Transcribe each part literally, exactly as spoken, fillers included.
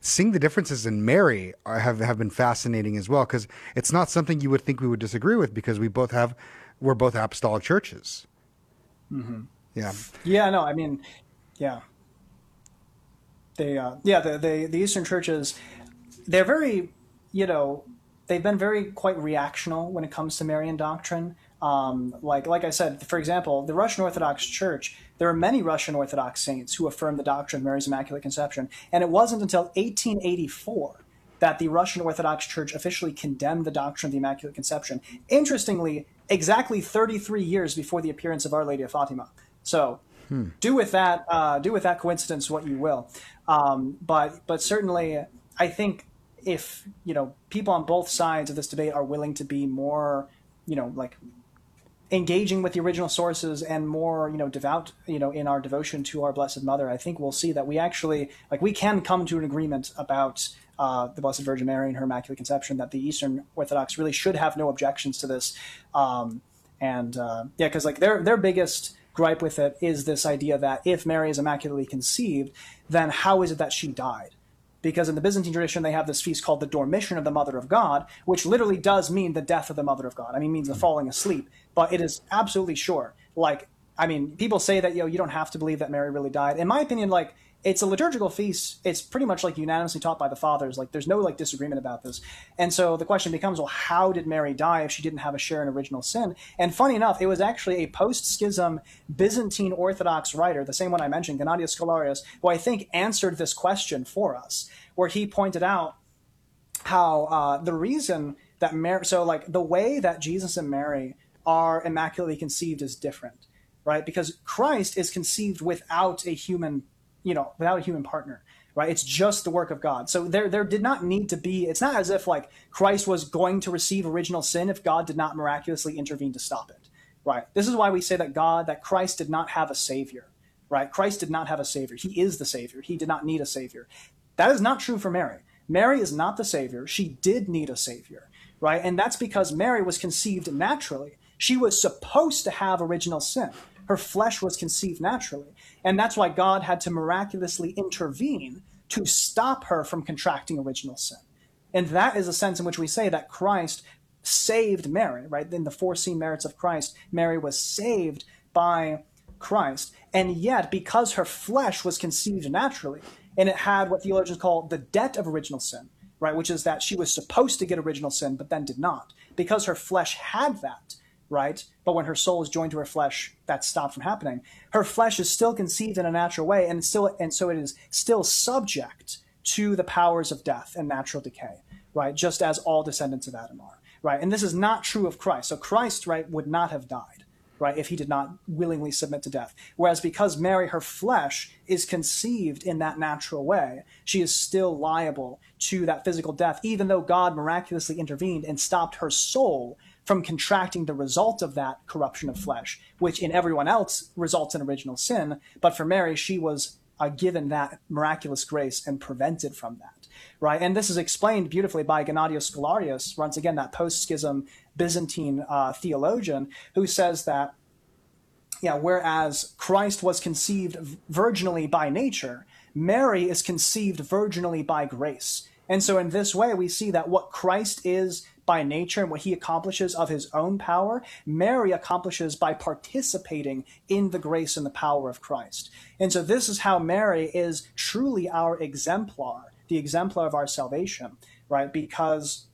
seeing the differences in Mary are, have have been fascinating as well, because it's not something you would think we would disagree with, because we both have we're both apostolic churches. Mm-hmm. Yeah. Yeah. No. I mean, yeah. They. Uh, yeah. The, the the Eastern churches, they're very, you know, they've been very quite reactional when it comes to Marian doctrine. Um, like like I said, for example, the Russian Orthodox Church, there are many Russian Orthodox saints who affirm the doctrine of Mary's Immaculate Conception. And it wasn't until eighteen eighty-four that the Russian Orthodox Church officially condemned the doctrine of the Immaculate Conception. Interestingly, exactly thirty-three years before the appearance of Our Lady of Fatima. So hmm. do with that uh, do with that coincidence what you will. Um, but but certainly, I think if you know people on both sides of this debate are willing to be more, you know, like engaging with the original sources and more, you know, devout, you know, in our devotion to our Blessed Mother, I think we'll see that we actually, like, we can come to an agreement about uh, the Blessed Virgin Mary and her Immaculate Conception, that the Eastern Orthodox really should have no objections to this. Um, and uh, yeah, because like their their biggest gripe with it is this idea that if Mary is immaculately conceived, then how is it that she died? Because in the Byzantine tradition, they have this feast called the Dormition of the Mother of God, which literally does mean the death of the Mother of God. I mean, it means the falling asleep, but it is absolutely sure. Like, I mean, people say that, you know, you don't have to believe that Mary really died. In my opinion, like, it's a liturgical feast. It's pretty much like unanimously taught by the fathers. Like, there's no like disagreement about this. And so the question becomes, well, how did Mary die if she didn't have a share in original sin? And funny enough, it was actually a post-schism Byzantine Orthodox writer, the same one I mentioned, Gennadius Scholarius, who I think answered this question for us, where he pointed out how uh, the reason that Mary, so like the way that Jesus and Mary are immaculately conceived is different, right? Because Christ is conceived without a human you know, without a human partner, right? It's just the work of God. So there, there did not need to be, it's not as if like Christ was going to receive original sin if God did not miraculously intervene to stop it, right? This is why we say that God, that Christ did not have a savior, right? Christ did not have a savior. He is the savior. He did not need a savior. That is not true for Mary. Mary is not the savior. She did need a savior, right? And that's because Mary was conceived naturally. She was supposed to have original sin. Her flesh was conceived naturally. And that's why God had to miraculously intervene to stop her from contracting original sin. And that is a sense in which we say that Christ saved Mary, right? In the foreseen merits of Christ, Mary was saved by Christ. And yet, because her flesh was conceived naturally, and it had what theologians call the debt of original sin, right? Which is that she was supposed to get original sin, but then did not. Because her flesh had that, right? But when her soul is joined to her flesh, that stopped from happening. Her flesh is still conceived in a natural way, and still, and so it is still subject to the powers of death and natural decay, right? Just as all descendants of Adam are, right? And this is not true of Christ. So Christ, right, would not have died, right, if he did not willingly submit to death. Whereas because Mary, her flesh, is conceived in that natural way, she is still liable to that physical death, even though God miraculously intervened and stopped her soul from contracting the result of that corruption of flesh, which in everyone else results in original sin. But for Mary, she was uh, given that miraculous grace and prevented from that, right? And this is explained beautifully by Gennadius Scholarius, once again, that post-schism Byzantine uh, theologian, who says that, yeah, whereas Christ was conceived virginally by nature, Mary is conceived virginally by grace. And so in this way, we see that what Christ is by nature and what he accomplishes of his own power, Mary accomplishes by participating in the grace and the power of Christ. And so this is how Mary is truly our exemplar, the exemplar of our salvation, right? Because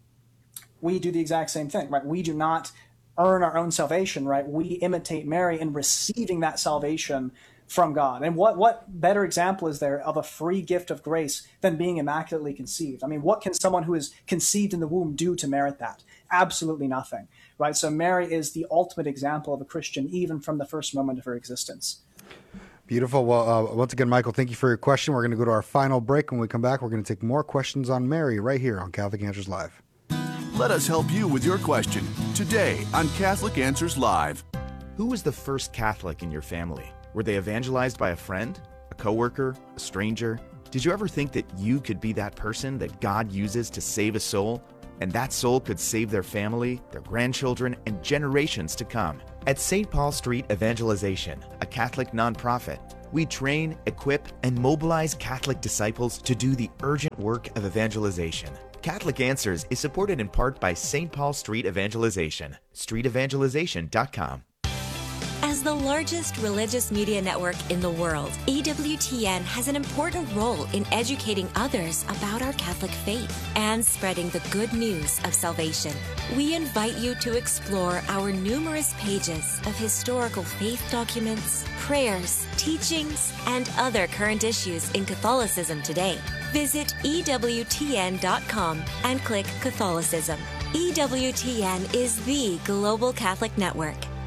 we do the exact same thing, right? We do not earn our own salvation, right? We imitate Mary in receiving that salvation from God. And what, what better example is there of a free gift of grace than being immaculately conceived? I mean, what can someone who is conceived in the womb do to merit that? Absolutely nothing, right? So Mary is the ultimate example of a Christian, even from the first moment of her existence. Beautiful. Well, uh, once again, Michael, thank you for your question. We're going to go to our final break. When we come back, we're going to take more questions on Mary right here on Catholic Answers Live. Let us help you with your question today on Catholic Answers Live. Who was the first Catholic in your family? Were they evangelized by a friend, a coworker, a stranger? Did you ever think that you could be that person that God uses to save a soul, and that soul could save their family, their grandchildren, and generations to come? At Saint Paul Street Evangelization, a Catholic nonprofit, We train, equip, and mobilize Catholic disciples to do the urgent work of evangelization. Catholic Answers is supported in part by Saint Paul Street Evangelization, street evangelization dot com. As the largest religious media network in the world, E W T N has an important role in educating others about our Catholic faith and spreading the good news of salvation. We invite you to explore our numerous pages of historical faith documents, prayers, teachings, and other current issues in Catholicism today. Visit E W T N dot com and click Catholicism. E W T N is the global Catholic network.